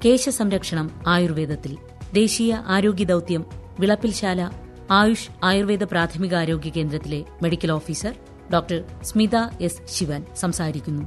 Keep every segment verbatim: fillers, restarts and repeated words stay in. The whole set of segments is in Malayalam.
കേശസംരക്ഷണം ആയുർവേദത്തിൽ ദേശീയ ആരോഗ്യ ദൌത്യം വിളപ്പിൽശാല ആയുഷ് ആയുർവേദ പ്രാഥമിക ആരോഗ്യ കേന്ദ്രത്തിലെ medical officer doctor Smitha S Shivan സംസാരിക്കുന്നു.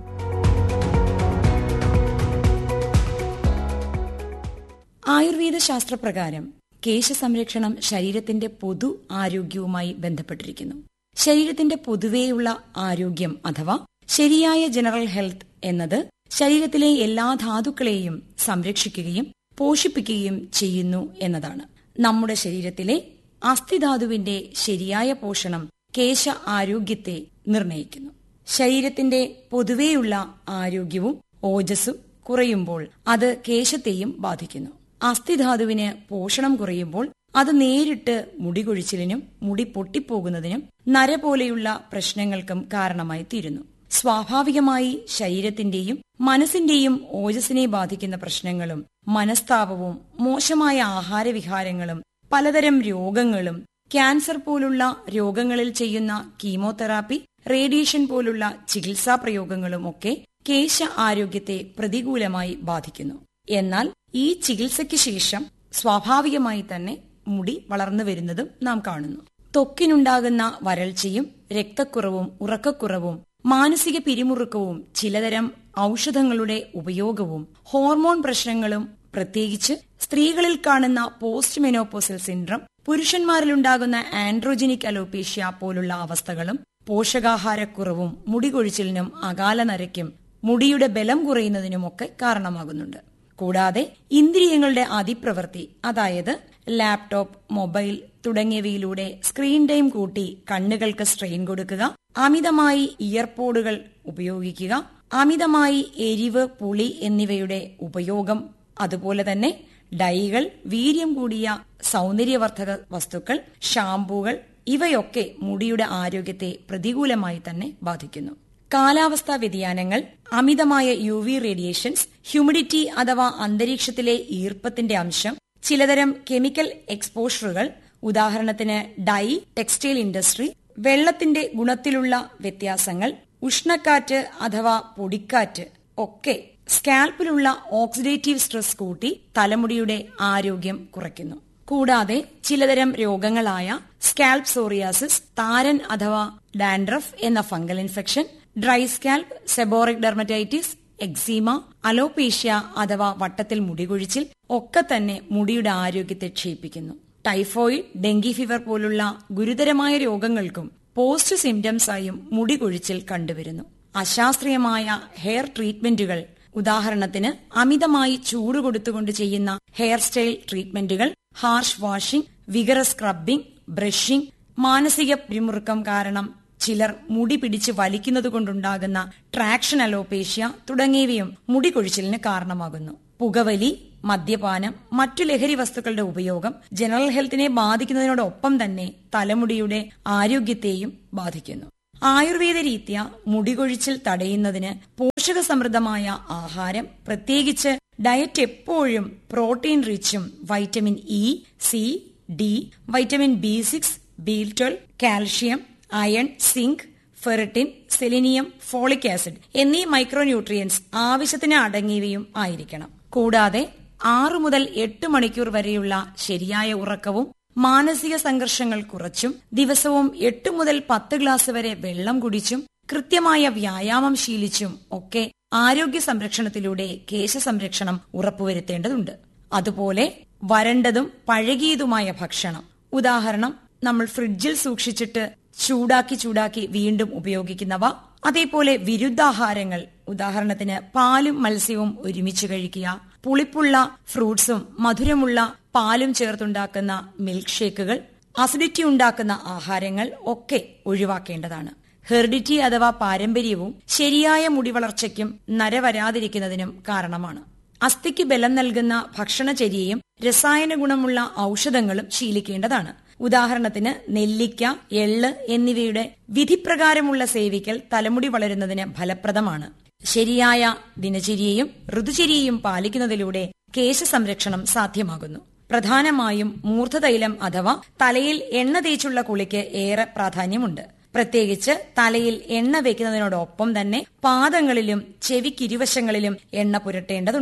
ആയുർവേദ ശാസ്ത്രപ്രകാരം കേശസംരക്ഷണം ശരീരത്തിന്റെ പൊതു ആരോഗ്യവുമായി ബന്ധപ്പെട്ടിരിക്കുന്നു. ശരീരത്തിന്റെ പൊതുവെയുള്ള ആരോഗ്യം അഥവാ ശരിയായ ജനറൽ ഹെൽത്ത് എന്നത് ശരീരത്തിലെ എല്ലാ ധാതുക്കളെയും സംരക്ഷിക്കുകയും പോഷിപ്പിക്കുകയും ചെയ്യുന്നു എന്നതാണ്. നമ്മുടെ ശരീരത്തിലെ അസ്ഥിധാതുവിന്റെ ശരിയായ പോഷണം കേശ ആരോഗ്യത്തെ നിർണയിക്കുന്നു. ശരീരത്തിന്റെ പൊതുവെയുള്ള ആരോഗ്യവും ഓജസ്സും കുറയുമ്പോൾ അത് കേശത്തെയും ബാധിക്കുന്നു. അസ്ഥിധാതുവിന് പോഷണം കുറയുമ്പോൾ അത് നേരിട്ട് മുടി കൊഴിച്ചിലിനും മുടി പൊട്ടിപ്പോകുന്നതിനും നര പോലെയുള്ള പ്രശ്നങ്ങൾക്കും കാരണമായി തീരുന്നു. സ്വാഭാവികമായി ശരീരത്തിന്റെയും മനസ്സിന്റെയും ഓജസ്സിനെ ബാധിക്കുന്ന പ്രശ്നങ്ങളും മനസ്താപവും മോശമായ ആഹാരവിഹാരങ്ങളും പലതരം രോഗങ്ങളും ക്യാൻസർ പോലുള്ള രോഗങ്ങളിൽ ചെയ്യുന്ന കീമോതെറാപ്പി, റേഡിയേഷൻ പോലുള്ള ചികിത്സാ പ്രയോഗങ്ങളും ഒക്കെ കേശ ആരോഗ്യത്തെ പ്രതികൂലമായി ബാധിക്കുന്നു. എന്നാൽ ഈ ചികിത്സയ്ക്ക് ശേഷം സ്വാഭാവികമായി തന്നെ മുടി വളർന്നു വരുന്നതും നാം കാണുന്നു. ത്വക്കിനുണ്ടാകുന്ന വരൾച്ചയും രക്തക്കുറവും ഉറക്കക്കുറവും മാനസിക പിരിമുറുക്കവും ചിലതരം ഔഷധങ്ങളുടെ ഉപയോഗവും ഹോർമോൺ പ്രശ്നങ്ങളും പ്രത്യേകിച്ച് സ്ത്രീകളിൽ കാണുന്ന post menopausal syndrome, പുരുഷന്മാരിലുണ്ടാകുന്ന androgenic alopecia പോലുള്ള അവസ്ഥകളും പോഷകാഹാരക്കുറവും മുടികൊഴിച്ചിലിനും അകാല നരയ്ക്കും മുടിയുടെ ബലം കുറയുന്നതിനുമൊക്കെ കാരണമാകുന്നുണ്ട്. കൂടാതെ ഇന്ദ്രിയങ്ങളുടെ അതിപ്രവൃത്തി, അതായത് ലാപ്ടോപ്പ്, മൊബൈൽ തുടങ്ങിയവയിലൂടെ സ്ക്രീൻ ടൈം കൂട്ടി കണ്ണുകൾക്ക് സ്ട്രെയിൻ കൊടുക്കുക, അമിതമായി ഇയർപോഡുകൾ ഉപയോഗിക്കുക, അമിതമായി എരിവ്, പുളി എന്നിവയുടെ ഉപയോഗം, അതുപോലെ തന്നെ ഡൈകൾ, വീര്യം കൂടിയ സൗന്ദര്യവർദ്ധക വസ്തുക്കൾ, ഷാംപൂകൾ ഇവയൊക്കെ മുടിയുടെ ആരോഗ്യത്തെ പ്രതികൂലമായി തന്നെ ബാധിക്കുന്നു. കാലാവസ്ഥാ വ്യതിയാനങ്ങൾ, അമിതമായ യു വി റേഡിയേഷൻസ്, ഹ്യൂമിഡിറ്റി അഥവാ അന്തരീക്ഷത്തിലെ ഈർപ്പത്തിന്റെ അംശം, ചിലതരം കെമിക്കൽ എക്സ്പോഷറുകൾ, ഉദാഹരണത്തിന് ഡൈ, ടെക്സ്റ്റൈൽ ഇൻഡസ്ട്രി, വെള്ളത്തിന്റെ ഗുണത്തിലുള്ള വ്യത്യാസങ്ങൾ, ഉഷ്ണക്കാറ്റ് അഥവാ പൊടിക്കാറ്റ് ഒക്കെ സ്കാൽപ്പിലുള്ള ഓക്സിഡേറ്റീവ് സ്ട്രെസ് കൂട്ടി തലമുടിയുടെ ആരോഗ്യം കുറയ്ക്കുന്നു. കൂടാതെ ചിലതരം രോഗങ്ങളായ സ്കാൽപ് സോറിയാസിസ്, താരൻ അഥവാ ഡാൻഡ്രഫ് എന്ന fungal infection, dry scalp, seborrhoeic dermatitis, eczema, alopecia അഥവാ വട്ടത്തിൽ മുടികൊഴിച്ചിൽ ഒക്കെ തന്നെ മുടിയുടെ ആരോഗ്യത്തെ ക്ഷയിപ്പിക്കുന്നു. ടൈഫോയിഡ്, ഡെങ്കി ഫീവർ പോലുള്ള ഗുരുതരമായ രോഗങ്ങൾക്കും പോസ്റ്റ് സിംറ്റംസായും മുടികൊഴിച്ചിൽ കണ്ടുവരുന്നു. അശാസ്ത്രീയമായ ഹെയർ ട്രീറ്റ്മെന്റുകൾ, ഉദാഹരണത്തിന് അമിതമായി ചൂട് കൊടുത്തുകൊണ്ട് ചെയ്യുന്ന hair style ട്രീറ്റ്മെന്റുകൾ, harsh washing, vigorous scrubbing, brushing, മാനസിക പിരിമുറുക്കം കാരണം ചിലർ മുടി പിടിച്ച് വലിക്കുന്നതുകൊണ്ടുണ്ടാകുന്ന ട്രാക്ഷൻ അലോപേഷ്യ തുടങ്ങിയവയും മുടികൊഴിച്ചിലിന് കാരണമാകുന്നു. പുകവലി, മദ്യപാനം, മറ്റു ലഹരി വസ്തുക്കളുടെ ഉപയോഗം ജനറൽ ഹെൽത്തിനെ ബാധിക്കുന്നതിനോടൊപ്പം തന്നെ തലമുടിയുടെ ആരോഗ്യത്തെയും ബാധിക്കുന്നു. ആയുർവേദ രീതിയ മുടികൊഴിച്ചിൽ തടയുന്നതിന് പോഷകസമൃദ്ധമായ ആഹാരം, പ്രത്യേകിച്ച് ഡയറ്റ് എപ്പോഴും protein റിച്ചും vitamin E, C, D, vitamin B six, B twelve, calcium, iron, zinc, ferritin, selenium, folic acid എന്നീ മൈക്രോന്യൂട്രിയൻസ് ആവശ്യത്തിന് അടങ്ങിയവയും ആയിരിക്കണം. കൂടാതെ ആറു മുതൽ എട്ട് മണിക്കൂർ വരെയുള്ള ശരിയായ ഉറക്കവും മാനസിക സംഘർഷങ്ങൾ കുറച്ചും ദിവസവും എട്ട് മുതൽ പത്ത് ഗ്ലാസ് വരെ വെള്ളം കുടിച്ചും കൃത്യമായ വ്യായാമം ശീലിച്ചും ഒക്കെ ആരോഗ്യ സംരക്ഷണത്തിലൂടെ കേശ സംരക്ഷണം ഉറപ്പുവരുത്തേണ്ടതുണ്ട്. അതുപോലെ വരണ്ടതും പഴകിയതുമായ ഭക്ഷണം, ഉദാഹരണം നമ്മൾ ഫ്രിഡ്ജിൽ സൂക്ഷിച്ചിട്ട് ചൂടാക്കി ചൂടാക്കി വീണ്ടും ഉപയോഗിക്കുന്നവ, അതേപോലെ വിരുദ്ധാഹാരങ്ങൾ, ഉദാഹരണത്തിന് പാലും മത്സ്യവും ഒരുമിച്ച് കഴിക്കുക, പുളിപ്പുള്ള ഫ്രൂട്ട്സും മധുരമുള്ള പാലും ചേർത്തുണ്ടാക്കുന്ന മിൽക്ക് ഷേക്കുകൾ, അസിഡിറ്റി ഉണ്ടാക്കുന്ന ആഹാരങ്ങൾ ഒക്കെ ഒഴിവാക്കേണ്ടതാണ്. ഹെറിഡിറ്റി അഥവാ പാരമ്പര്യവും ശരിയായ മുടി വളർച്ചയ്ക്കും നര വരാതിരിക്കുന്നതിനും കാരണമാണ്. അസ്ഥിക്ക് ബലം നൽകുന്ന ഭക്ഷണചര്യയും രസായന ഗുണമുള്ള ഔഷധങ്ങളും ശീലിക്കേണ്ടതാണ്. ഉദാഹരണത്തിന് നെല്ലിക്ക, എള്ള് എന്നിവയുടെ വിധിപ്രകാരമുള്ള സേവിക്കൽ തലമുടി വളരുന്നതിന് ഫലപ്രദമാണ്. ശരിയായ ദിനചര്യയും ഋതുചര്യയും പാലിക്കുന്നതിലൂടെ കേശ സംരക്ഷണം സാധ്യമാകുന്നു. പ്രധാനമായും മൂർധതൈലം അഥവാ തലയിൽ എണ്ണ തേച്ചുള്ള കുളിക്ക് ഏറെ പ്രാധാന്യമുണ്ട്. പ്രത്യേകിച്ച് തലയിൽ എണ്ണ വയ്ക്കുന്നതിനോടൊപ്പം തന്നെ പാദങ്ങളിലും ചെവിക്കിരുവശങ്ങളിലും എണ്ണ പുരട്ടേണ്ടതുണ്ട്.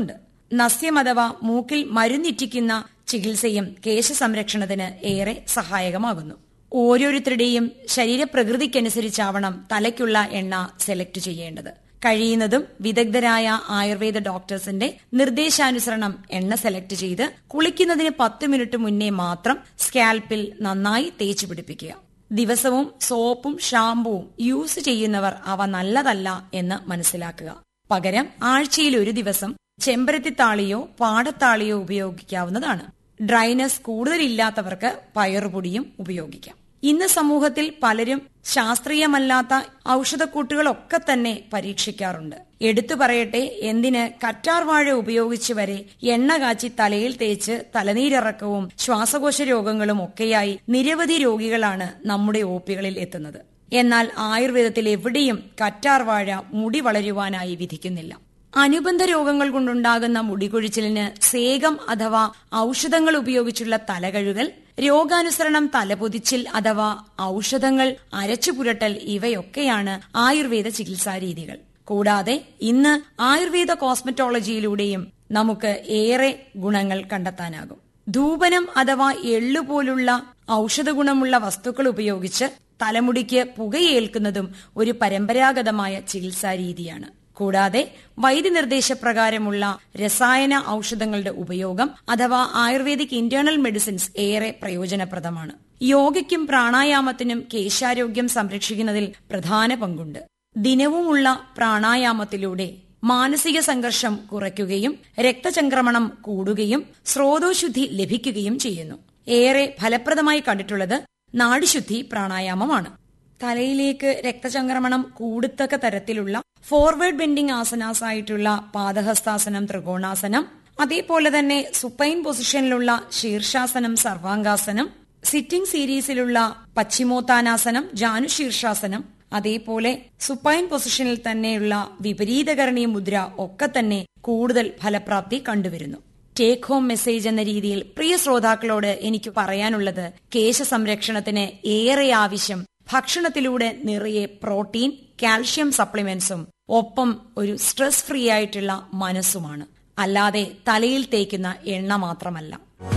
നസ്യം അഥവാ മൂക്കിൽ മരുന്നിറ്റിക്കുന്ന ചികിത്സയും കേശ സംരക്ഷണത്തിന് ഏറെ സഹായകമാകുന്നു. ഓരോരുത്തരുടെയും ശരീരപ്രകൃതിക്കനുസരിച്ചാവണം തലയ്ക്കുള്ള എണ്ണ സെലക്ട് ചെയ്യേണ്ടത്. കഴിയുന്നതും വിദഗ്ധരായ ആയുർവേദ ഡോക്ടേഴ്സിന്റെ നിർദ്ദേശാനുസരണം എണ്ണ സെലക്ട് ചെയ്ത് കുളിക്കുന്നതിന് പത്ത് മിനിറ്റ് മുന്നേ മാത്രം സ്കാൽപ്പിൽ നന്നായി തേച്ചു പിടിപ്പിക്കുക. ദിവസവും സോപ്പും ഷാമ്പുവും യൂസ് ചെയ്യുന്നവർ അവ നല്ലതല്ല എന്ന് മനസ്സിലാക്കുക. പകരം ആഴ്ചയിൽ ഒരു ദിവസം ചെമ്പരത്തിത്താളിയോ പാടത്താളിയോ ഉപയോഗിക്കാവുന്നതാണ്. ഡ്രൈനസ് കൂടുതലില്ലാത്തവർക്ക് പയറുപൊടിയും ഉപയോഗിക്കാം. ഇന്ന് സമൂഹത്തിൽ പലരും ശാസ്ത്രീയമല്ലാത്ത ഔഷധക്കൂട്ടുകളൊക്കെ തന്നെ പരീക്ഷിക്കാറുണ്ട്. എടുത്തു പറയട്ടെ, എന്തിന് കറ്റാർവാഴ ഉപയോഗിച്ച് വരെ എണ്ണ കാച്ചി തലയിൽ തേച്ച് തലനീരിറക്കവും ശ്വാസകോശ രോഗങ്ങളും ഒക്കെയായി നിരവധി രോഗികളാണ് നമ്മുടെ ഒപികളിൽ എത്തുന്നത്. എന്നാൽ ആയുർവേദത്തിൽ എവിടെയും കറ്റാർവാഴ മുടി വളരുവാനായി വിധിക്കുന്നില്ല. അനുബന്ധ രോഗങ്ങൾ കൊണ്ടുണ്ടാകുന്ന മുടികൊഴിച്ചിലിന് സേകം അഥവാ ഔഷധങ്ങൾ ഉപയോഗിച്ചുള്ള തലകഴുകൽ, രോഗാനുസരണം തലപൊതിച്ചിൽ അഥവാ ഔഷധങ്ങൾ അരച്ചുപുരട്ടൽ ഇവയൊക്കെയാണ് ആയുർവേദ ചികിത്സാരീതികൾ. കൂടാതെ ഇന്ന് ആയുർവേദ കോസ്മെറ്റോളജിയിലൂടെയും നമുക്ക് ഏറെ ഗുണങ്ങൾ കണ്ടെത്താനാകും. ധൂപനം അഥവാ എള്ളുപോലുള്ള ഔഷധഗുണമുള്ള വസ്തുക്കൾ ഉപയോഗിച്ച് തലമുടിക്ക് പുകയേൽക്കുന്നതും ഒരു പരമ്പരാഗതമായ ചികിത്സാരീതിയാണ്. കൂടാതെ വൈദ്യനിർദ്ദേശപ്രകാരമുള്ള രസായന ഔഷധങ്ങളുടെ ഉപയോഗം അഥവാ ആയുർവേദിക് ഇന്റേണൽ മെഡിസിൻസ് ഏറെ പ്രയോജനപ്രദമാണ്. യോഗയ്ക്കും പ്രാണായാമത്തിനും കേശാരോഗ്യം സംരക്ഷിക്കുന്നതിൽ പ്രധാന പങ്കുണ്ട്. ദിനവുമുള്ള പ്രാണായാമത്തിലൂടെ മാനസിക സംഘർഷം കുറയ്ക്കുകയും രക്തചംക്രമണം കൂടുകയും സ്രോതോശുദ്ധി ലഭിക്കുകയും ചെയ്യുന്നു. ഏറെ ഫലപ്രദമായി കണ്ടിട്ടുള്ളത് നാഡിശുദ്ധി പ്രാണായാമമാണ്. തലയിലേക്ക് രക്തചംക്രമണം കൂടത്തക്ക തരത്തിലുള്ള ഫോർവേഡ് ബെൻഡിംഗ് ആസനാസ് ആയിട്ടുള്ള പാദഹസ്താസനം, ത്രികോണാസനം, അതേപോലെ തന്നെ സുപ്പൈൻ പൊസിഷനിലുള്ള ശീർഷാസനം, സർവാംഗാസനം, സിറ്റിംഗ് സീരീസിലുള്ള പശ്ചിമോത്താനാസനം, ജാനുശീർഷാസനം, അതേപോലെ സുപ്പൈൻ പൊസിഷനിൽ തന്നെയുള്ള വിപരീതകരണീ മുദ്ര ഒക്കെ തന്നെ കൂടുതൽ ഫലപ്രാപ്തി കണ്ടുവരുന്നു. ടേക്ക് ഹോം മെസ്സേജ് എന്ന രീതിയിൽ പ്രിയ ശ്രോതാക്കളോട് എനിക്ക് പറയാനുള്ളത്, കേശ സംരക്ഷണത്തിന് ഏറെ ആവശ്യം ഭക്ഷണത്തിലൂടെ നിറയെ പ്രോട്ടീൻ, കാൽഷ്യം സപ്ലിമെന്റ്സും ഒപ്പം ഒരു സ്ട്രെസ് ഫ്രീ ആയിട്ടുള്ള മനസ്സുമാണ്. അല്ലാതെ തലയിൽ തേക്കുന്ന എണ്ണ മാത്രമല്ല.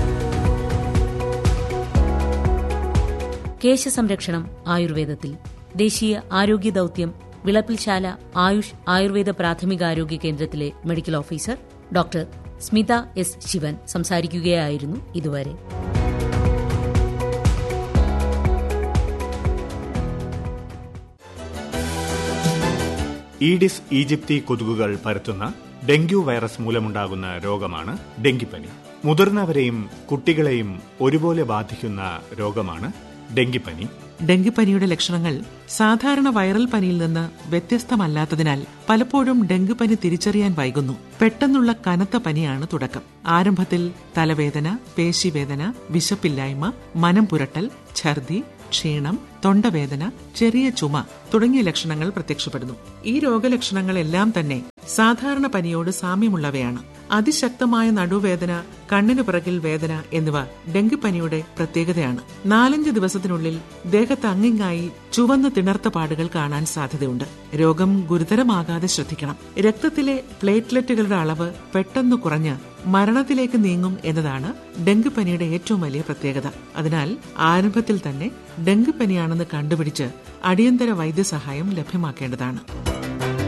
കേശ സംരക്ഷണം ആയുർവേദത്തിൽ ദേശീയ ആരോഗ്യ ദൌത്യം വിളപ്പിൽശാല ആയുഷ് ആയുർവേദ പ്രാഥമികാരോഗ്യ കേന്ദ്രത്തിലെ medical officer doctor Smitha S Shivan സംസാരിക്കുകയായിരുന്നു ഇതുവരെ. ഈഡിസ് ഈജിപ്തി കൊതുകുകൾ പരത്തുന്ന ഡെങ്കു വൈറസ് മൂലമുണ്ടാകുന്ന രോഗമാണ് ഡെങ്കിപ്പനി. മുതിർന്നവരെയും കുട്ടികളെയും ഒരുപോലെ ബാധിക്കുന്ന രോഗമാണ് ഡെങ്കിപ്പനി. ഡെങ്കിപ്പനിയുടെ ലക്ഷണങ്ങൾ സാധാരണ വൈറൽ പനിയിൽ നിന്ന് വ്യത്യസ്തമല്ലാത്തതിനാൽ പലപ്പോഴും ഡെങ്കിപ്പനി തിരിച്ചറിയാൻ വൈകുന്നു. പെട്ടെന്നുള്ള കനത്ത പനിയാണ് തുടക്കം. ആരംഭത്തിൽ തലവേദന, പേശിവേദന, വിശപ്പില്ലായ്മ, മനം പുരട്ടൽ, ഛർദി, ക്ഷീണം, തൊണ്ടവേദന, ചെറിയ ചുമ തുടങ്ങിയ ലക്ഷണങ്ങൾ പ്രത്യക്ഷപ്പെടുന്നു. ഈ രോഗലക്ഷണങ്ങളെല്ലാം തന്നെ സാധാരണ പനിയോട് സാമ്യമുള്ളവയാണ്. അതിശക്തമായ നടുവേദന, കണ്ണിനു പിറകിൽ വേദന എന്നിവ ഡെങ്കിപ്പനിയുടെ പ്രത്യേകതയാണ്. നാലഞ്ച് ദിവസത്തിനുള്ളിൽ ദേഹത്ത് അങ്ങിങ്ങായി ചുവന്ന തിണർത്ത പാടുകൾ കാണാൻ സാധ്യതയുണ്ട്. രോഗം ഗുരുതരമാകാതെ ശ്രദ്ധിക്കണം. രക്തത്തിലെ പ്ലേറ്റ്ലെറ്റുകളുടെ അളവ് പെട്ടെന്ന് കുറഞ്ഞ് മരണത്തിലേക്ക് നീങ്ങും എന്നതാണ് ഡെങ്കിപ്പനിയുടെ ഏറ്റവും വലിയ പ്രത്യേകത. അതിനാൽ ആരംഭത്തിൽ തന്നെ ഡെങ്കിപ്പനിയാണെന്ന് കണ്ടുപിടിച്ച് അടിയന്തര വൈദ്യസഹായം ലഭ്യമാക്കേണ്ടതാണ്.